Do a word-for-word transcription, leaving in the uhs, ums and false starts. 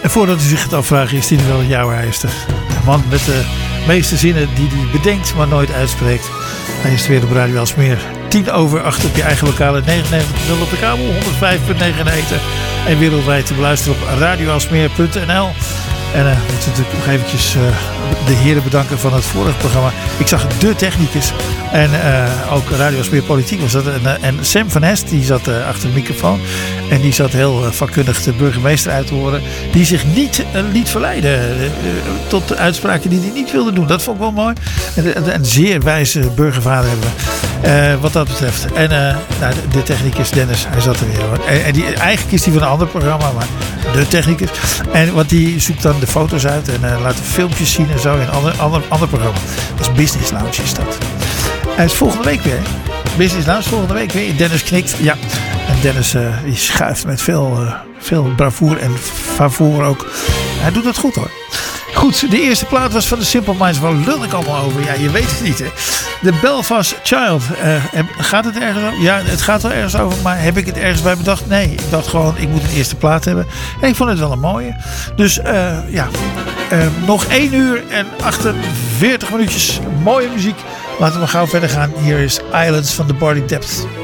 En voordat u zich het afvraagt, is hij wel jouw ijster. Een man met de meeste zinnen die hij bedenkt, maar nooit uitspreekt. Hij is weer op Radio Aalsmeer. tien over acht op je eigen lokale negenennegentig komma nul op de kabel, honderdvijf komma negen in de ether. En wereldwijd te beluisteren op radio aalsmeer punt n l. En uh, we moeten natuurlijk nog eventjes uh, de heren bedanken van het vorige programma. Ik zag de technicus en uh, ook Radio Aalsmeer Politiek was dat. En, uh, en Sam van Hest, die zat uh, achter de microfoon. En die zat heel uh, vakkundig de burgemeester uit te horen. Die zich niet uh, liet verleiden uh, uh, tot de uitspraken die hij niet wilde doen. Dat vond ik wel mooi. En een zeer wijze burgervader hebben we. Uh, wat dat betreft. En uh, nou, de, de technicus Dennis, hij zat er weer hoor. En, en die, eigenlijk is hij van een ander programma, maar de technicus. En want die zoekt dan de foto's uit en uh, laat de filmpjes zien en zo in een ander, ander, ander programma. Dat is Business Lounge is dat. En het is volgende week weer. Business Lounge volgende week weer. Dennis knikt. Ja. En Dennis uh, die schuift met veel, uh, veel bravoure en favour ook. Hij doet het goed hoor. Goed, de eerste plaat was van de Simple Minds. Waar lul ik allemaal over? Ja, je weet het niet hè. De Belfast Child. Uh, gaat het ergens over? Ja, het gaat wel ergens over. Maar heb ik het ergens bij bedacht? Nee, ik dacht gewoon, ik moet een eerste plaat hebben. En ik vond het wel een mooie. Dus uh, ja, uh, nog één uur en achtenveertig minuutjes mooie muziek. Laten we gauw verder gaan. Hier is Islands van The Bardic Depth.